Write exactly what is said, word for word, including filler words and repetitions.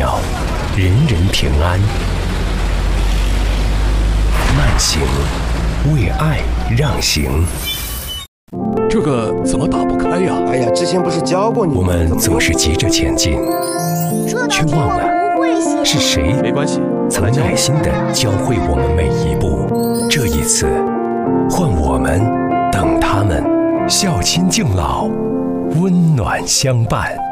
妙，人人平安。慢行，为爱让行。 这个怎么打不开呀？ 哎呀，之前不是教过你？ 我们总是急着前进，却忘了是谁没关系， 曾耐心地教会我们每一步。这一次，换我们等他们，孝亲敬老，温暖相伴。